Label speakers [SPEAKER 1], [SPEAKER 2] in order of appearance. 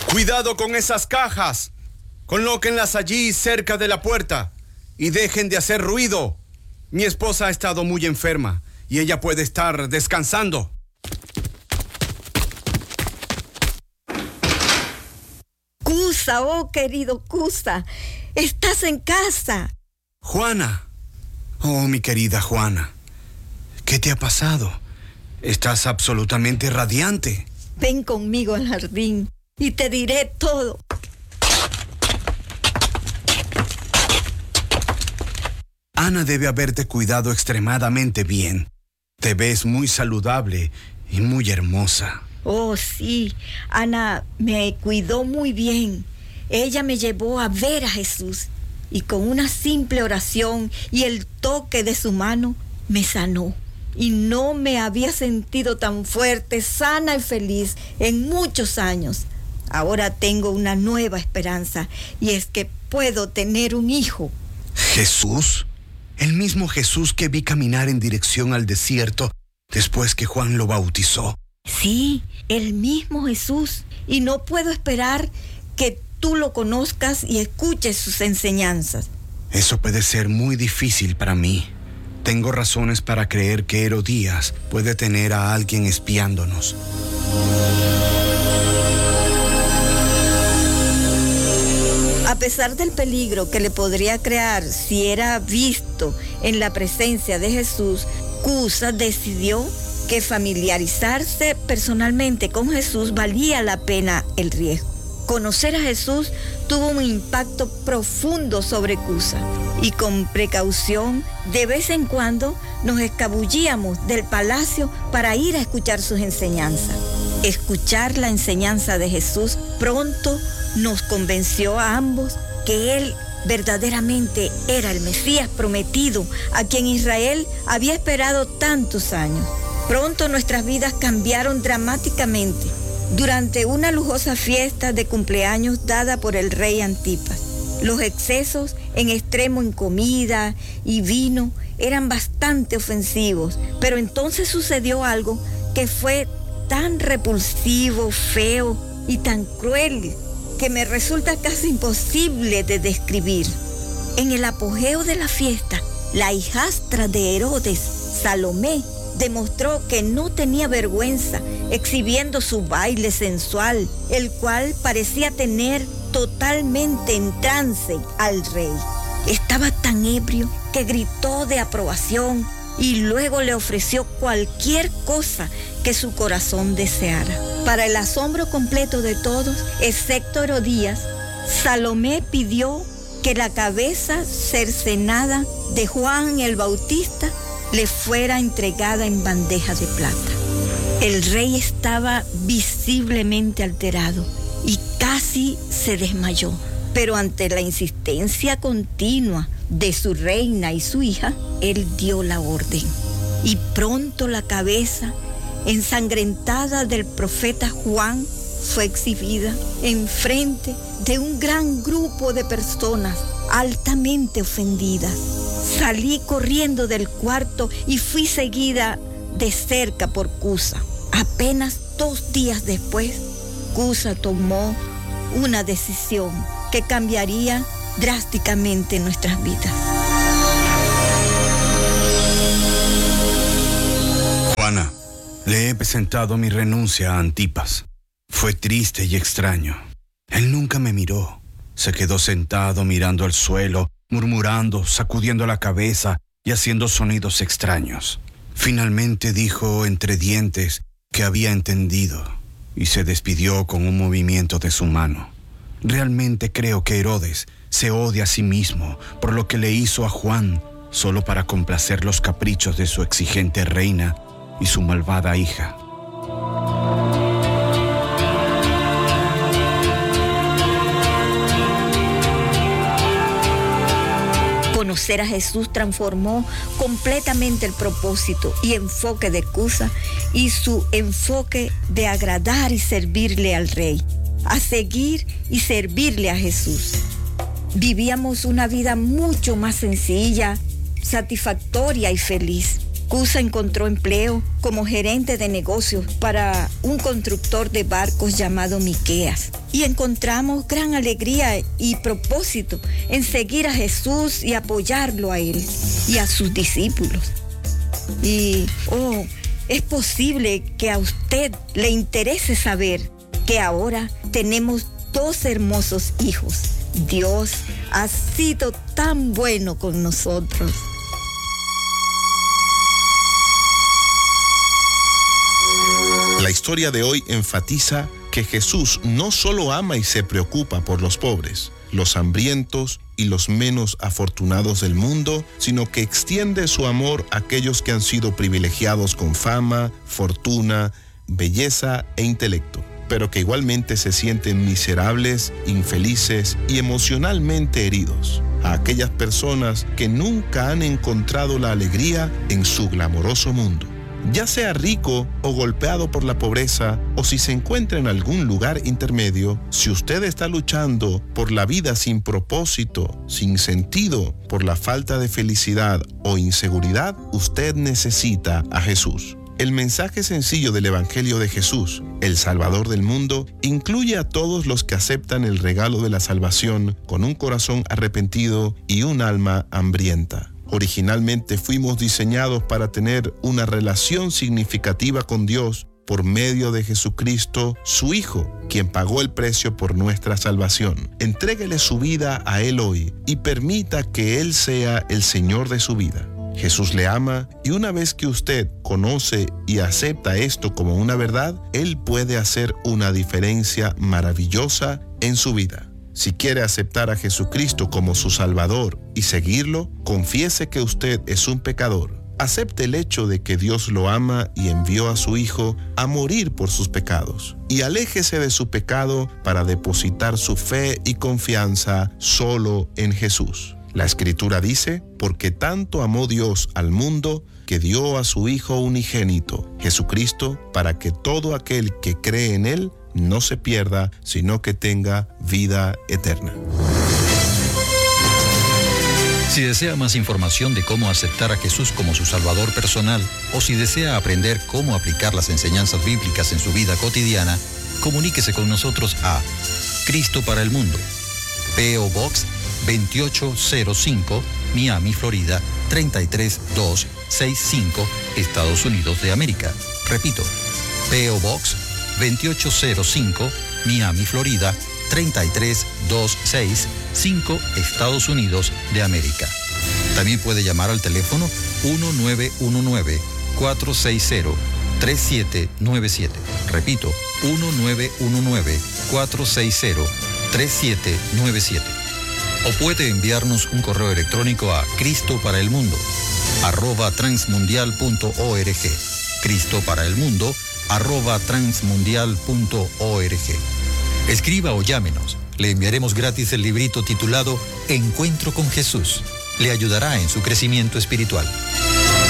[SPEAKER 1] Cuidado con esas cajas. Colóquenlas allí cerca de la puerta y dejen de hacer ruido. Mi esposa ha estado muy enferma y ella puede estar descansando.
[SPEAKER 2] Cusa, oh querido Cusa, estás en casa.
[SPEAKER 1] Juana. Oh, mi querida Juana. ¿Qué te ha pasado? Estás absolutamente radiante.
[SPEAKER 2] Ven conmigo al jardín y te diré todo.
[SPEAKER 1] Ana debe haberte cuidado extremadamente bien. Te ves muy saludable y muy hermosa.
[SPEAKER 2] Oh, sí, Ana me cuidó muy bien. Ella me llevó a ver a Jesús y con una simple oración y el toque de su mano me sanó. Y no me había sentido tan fuerte, sana y feliz en muchos años. Ahora tengo una nueva esperanza y es que puedo tener un hijo.
[SPEAKER 1] ¿Jesús? El mismo Jesús que vi caminar en dirección al desierto después que Juan lo bautizó.
[SPEAKER 2] Sí, el mismo Jesús. Y no puedo esperar que tú lo conozcas y escuches sus enseñanzas.
[SPEAKER 1] Eso puede ser muy difícil para mí. Tengo razones para creer que Herodías puede tener a alguien espiándonos.
[SPEAKER 2] A pesar del peligro que le podría crear si era visto en la presencia de Jesús, Cusa decidió que familiarizarse personalmente con Jesús valía la pena el riesgo. Conocer a Jesús tuvo un impacto profundo sobre Cusa y con precaución de vez en cuando nos escabullíamos del palacio para ir a escuchar sus enseñanzas. Escuchar la enseñanza de Jesús pronto nos convenció a ambos que Él verdaderamente era el Mesías prometido a quien Israel había esperado tantos años. Pronto nuestras vidas cambiaron dramáticamente durante una lujosa fiesta de cumpleaños dada por el rey Antipas. Los excesos en extremo en comida y vino eran bastante ofensivos, pero entonces sucedió algo que fue tan repulsivo, feo y tan cruel que me resulta casi imposible de describir. En el apogeo de la fiesta, la hijastra de Herodes, Salomé, demostró que no tenía vergüenza exhibiendo su baile sensual, el cual parecía tener totalmente en trance al rey. Estaba tan ebrio que gritó de aprobación y luego le ofreció cualquier cosa que su corazón deseara. Para el asombro completo de todos, excepto Herodías, Salomé pidió que la cabeza cercenada de Juan el Bautista le fuera entregada en bandeja de plata. El rey estaba visiblemente alterado y casi se desmayó, pero ante la insistencia continua de su reina y su hija, él dio la orden. Y pronto la cabeza ensangrentada del profeta Juan fue exhibida en frente de un gran grupo de personas altamente ofendidas. Salí corriendo del cuarto y fui seguida de cerca por Cusa. Apenas 2 días después, Cusa tomó una decisión que cambiaría drásticamente nuestras vidas.
[SPEAKER 1] Juana, le he presentado mi renuncia a Antipas. Fue triste y extraño. Él nunca me miró. Se quedó sentado mirando al suelo, murmurando, sacudiendo la cabeza y haciendo sonidos extraños. Finalmente dijo entre dientes que había entendido y se despidió con un movimiento de su mano. Realmente creo que Herodes se odia a sí mismo por lo que le hizo a Juan solo para complacer los caprichos de su exigente reina y su malvada hija.
[SPEAKER 2] Conocer a Jesús transformó completamente el propósito y enfoque de Cusa y su enfoque de agradar y servirle al rey, a seguir y servirle a Jesús. Vivíamos una vida mucho más sencilla, satisfactoria y feliz. Cusa encontró empleo como gerente de negocios para un constructor de barcos llamado Miqueas. Y encontramos gran alegría y propósito en seguir a Jesús y apoyarlo a él y a sus discípulos. Y, es posible que a usted le interese saber que ahora tenemos 2 hermosos hijos. Dios ha sido tan bueno con nosotros.
[SPEAKER 3] La historia de hoy enfatiza que Jesús no solo ama y se preocupa por los pobres, los hambrientos y los menos afortunados del mundo, sino que extiende su amor a aquellos que han sido privilegiados con fama, fortuna, belleza e intelecto, pero que igualmente se sienten miserables, infelices y emocionalmente heridos. A aquellas personas que nunca han encontrado la alegría en su glamoroso mundo. Ya sea rico o golpeado por la pobreza, o si se encuentra en algún lugar intermedio, si usted está luchando por la vida sin propósito, sin sentido, por la falta de felicidad o inseguridad, usted necesita a Jesús. El mensaje sencillo del Evangelio de Jesús, el Salvador del mundo, incluye a todos los que aceptan el regalo de la salvación con un corazón arrepentido y un alma hambrienta. Originalmente fuimos diseñados para tener una relación significativa con Dios por medio de Jesucristo, su Hijo, quien pagó el precio por nuestra salvación. Entréguele su vida a Él hoy y permita que Él sea el Señor de su vida. Jesús le ama y una vez que usted conoce y acepta esto como una verdad, Él puede hacer una diferencia maravillosa en su vida. Si quiere aceptar a Jesucristo como su Salvador y seguirlo, confiese que usted es un pecador. Acepte el hecho de que Dios lo ama y envió a su Hijo a morir por sus pecados. Y aléjese de su pecado para depositar su fe y confianza solo en Jesús. La Escritura dice, porque tanto amó Dios al mundo que dio a su Hijo unigénito, Jesucristo, para que todo aquel que cree en Él no se pierda, sino que tenga vida eterna.
[SPEAKER 4] Si desea más información de cómo aceptar a Jesús como su Salvador personal, o si desea aprender cómo aplicar las enseñanzas bíblicas en su vida cotidiana, comuníquese con nosotros a Cristo para el Mundo, P.O. Box 2805, Miami, Florida 33265, Estados Unidos de América. Repito, P.O. Box 2805, Miami, Florida 33265, Estados Unidos de América. También puede llamar al teléfono 1919-460-3797. Repito, 1919-460-3797. O puede enviarnos un correo electrónico a cristoparaelmundo@transmundial.org. cristoparaelmundo@transmundial.org. Escriba o llámenos. Le enviaremos gratis el librito titulado Encuentro con Jesús. Le ayudará en su crecimiento espiritual.